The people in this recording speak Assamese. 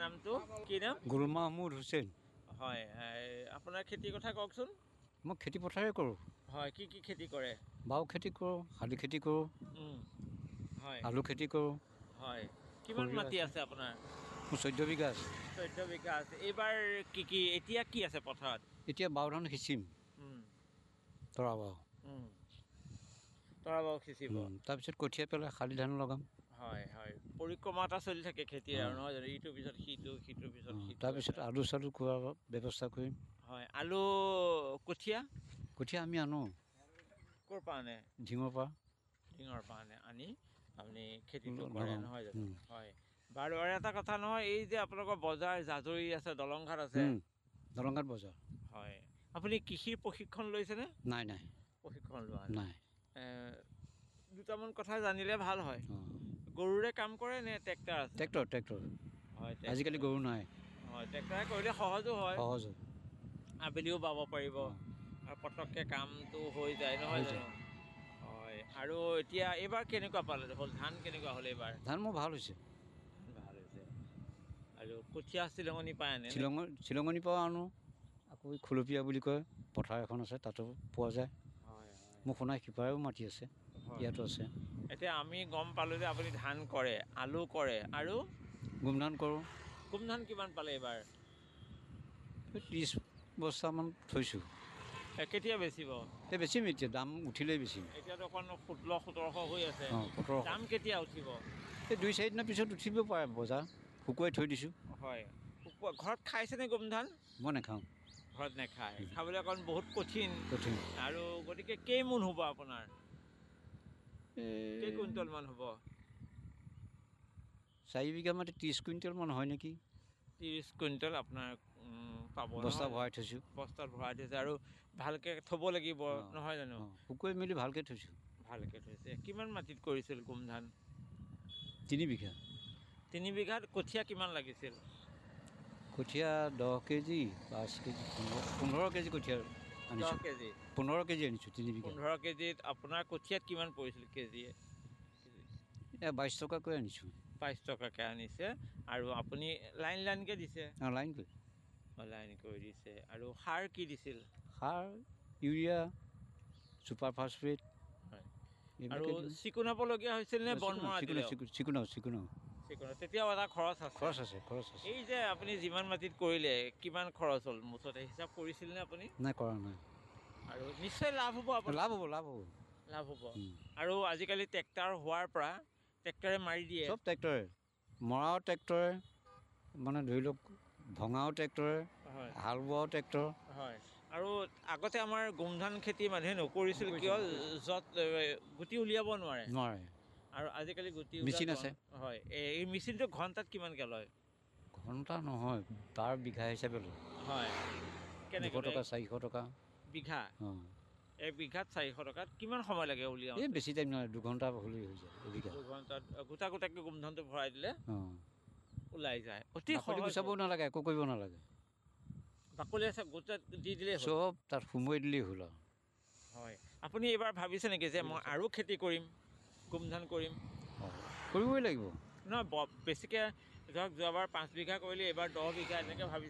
নামটো কি নাম? গুল মাহমুদ হুছেইন। হয়, আপোনাৰ খেতিৰ কথা কওকচোন। মই খেতি পথাৰে কৰোঁ। হয়, কি কি খেতি কৰে? বাও খেতি কৰোঁ, শালি খেতি কৰোঁ, হয় আলু খেতি কৰোঁ। হয়, কিমান মাটি সৰিয়হ আছে আপোনাৰ? মোৰ 14 বিঘা আছে। 14 বিঘা আছে। এইবাৰ এতিয়া কি আছে পথাৰত? এতিয়া বাও ধান সিঁচিম, উম, তৰা বাও। তৰা বাও সিঁচিব। তাৰপিছত কঠীয়া পেলাই শালি ধান লগাম। হয় হয়, পৰিক্ৰমা এটা চলি থাকে খেতিৰ আৰু অঁ নহয় জানো? ইটোৰ পিছত সিটো, সিটোৰ পিছত সিটো তাৰপিছত এটা। আলু চালু খোৱাৰ ব্যৱস্থা কৰিম। হয়, আলু কঠীয়া কঠীয়া আমি আনো ক'ৰ পৰা আনে? ঢিঙৰ পৰা। টিঙৰ পৰা আনি আপুনি খেতিটো কৰে লগাওঁ। নহয় জানো? হয়, বাৰু আৰু এটা কথা নহয়, এই যে আপোনালোকৰ বজাৰ জাজৰি আছে, দলংঘাট আছে। দলংঘাট বজাৰ। হয়, আপুনি কৃষিৰ প্ৰশিক্ষণ লৈছেনে? নাই নাই প্ৰশিক্ষণ লোৱা নাই। নাই। দুটামান কথা জানিলে ভাল হয়। অঁ গৰুৰে কাম কৰে নে ট্ৰেক্টৰ আছে? ট্ৰেক্টৰ হয়, আজিকালি ট্ৰেক্টৰ। গৰু নাই। হয়, ট্ৰেক্টৰে কৰিলে সহজো হয়। সহজ হয়। আবেলিও বাব পাৰিব অঁ আৰু পটককৈ কামটো হৈ যায় নহয় হৈ জানো? যায়। হয়, আৰু এতিয়া এইবাৰ কেনেকুৱা পালে হ'ল? ধান কেনেকুৱা হ'ল এইবাৰ? ধান মোৰ ভাল হৈছে। ধান ভাল হৈছে। আৰু কঠীয়া চিলঙনি পাই আনে নে? চিলঙনিৰ পৰা আনো, আকৌ খুলপীয়া বুলি কয় পথাৰ এখন আছে, তাতো পোৱা যায়। হয় হয় মোক শুনাই সিপাৰেও মাটি আছে, হয়। ইয়াতো আছে। এতিয়া আমি গম পালোঁ যে আপুনি ধান কৰে, আলু কৰে আৰু গোমধান কৰোঁ। গোমধান কিমান পালে এইবাৰ? 30 বস্তামান থৈছোঁ। কেতিয়া বেচিব? এই বেছিম এতিয়া, দাম উঠিলেই বেছিম। এতিয়াতো অকণ 1600-1700 হৈ আছে। অঁ 1700। দাম কেতিয়া উঠিব? এই 2-4 দিনৰ পিছত উঠিব পাৰে বজাৰ, শুকুৱাই থৈ দিছোঁ। হয়, ঘৰত খাইছেনে গোমধান? মই নাখাওঁ। ঘৰত নাখায়, খাবলৈ অকণ বহুত কঠিন। কঠিন। আৰু গতিকে কেইমোন হ'ব আপোনাৰ? কেই এই কুইণ্টলমান হ'ব? 4 বিঘা মাটি 30 কুইণ্টেলমান হয় নেকি। 30 কুইণ্টেল আপোনাৰ পাব বস্তা নহয় ভৰাই জানো? থৈছোঁ। বস্তাত ভৰাই থৈছে আৰু ভালকৈ থ'ব লাগিব নহয় জানো? শুকুৱাই মেলি ভালকৈ থৈছোঁ। ভালকৈ থৈছে। কিমান মাটিত কৰিছিল গোমধান? 3 বিঘা। 3 বিঘাত কঠীয়া কিমান লাগিছিল? কঠীয়া 10 কেজি, 5 কেজি, 15 কেজি কঠীয়া 10 আনিছোঁ। কেজি। 15 কেজি আনিছোঁ 3 বিঘা। 15 কেজিত আপোনাৰ কঠীয়াত কিমান পৰিছিল কেজিয়ে? 22 টকাকৈ আনিছোঁ। 22 টকাকৈ আনিছে আৰু আপুনি লাইন লাইনকৈ দিছে? লাইন কৰি। লাইন কৰি দিছে। আৰু সাৰ কি দিছিল? সাৰ ইউৰিয়া, ছুপাৰ ফছফেট। হয়। আৰু চিকুণাবলগীয়া হৈছিল নে বন মৰা দিলেও? চিকুণাও। তেতিয়াও এটা খৰচ আছে। খৰচ আছে। এই যে আপুনি যিমান মাটিত কৰিলে কিমান খৰচ হ'ল মুঠতে হিচাপ কৰিছিলনে আপুনি? নাই কৰা নাই। আৰু নিশ্চয় লাভ হ'ব আপোনাৰ? লাভ হ'ব। লাভ হ'ব। আৰু আজিকালি ট্ৰেক্টৰ হোৱাৰ পৰা ট্ৰেক্টৰে মাৰি দিয়ে। চব ট্ৰেক্টৰে, মৰাও ট্ৰেক্টৰে, মানে ধৰি লওক ভঙাও ট্ৰেক্টৰে, হয় হাল বোৱাও ট্ৰেক্টৰ। হয়। আৰু আগতে আমাৰ গোমধান খেতি মানুহে নকৰিছিল কিয়? য'ত গুটি উলিয়াব নোৱাৰে। আৰু আজিকালি গুটি মেচিন ওলোৱা আছে। হয়, এই মেচিনটো ঘণ্টাত কিমানকৈ লয়? ঘণ্টা নহয়, বাৰ বিঘা হিচাপে লয়। হয়। 200 টকা, 400 টকা। বিঘা? এক বিঘাত 400 টকাত কিমান সময় লাগে উলিয়াওঁতে? এই বেছি টাইম নহয়, 2 ঘণ্টা হ'লেই হৈ যায় এবিঘা। 2 ঘণ্টাত গোটাকৈ গোমধানটো ভৰাই দিলে ওলাই যায়। অতি বাকলি সহজ। গুচাবও নালাগে, একো কৰিব নালাগে। বাকলি আছে গোটেই দি দিলেই হ'ল? চব তাত সুমুৱাই দিলেই হ'ল আৰু। হয়। আপুনি এইবাৰ ভাবিছে নেকি যে মই আৰু খেতি কৰিম, গোমধান কৰিম? কৰিবই লাগিব। নহয়, বেছিকৈ ধৰক যোৱাবাৰ 5 বিঘা কৰিলে এইবাৰ 10 বিঘা এনেকৈ ভাবিছে?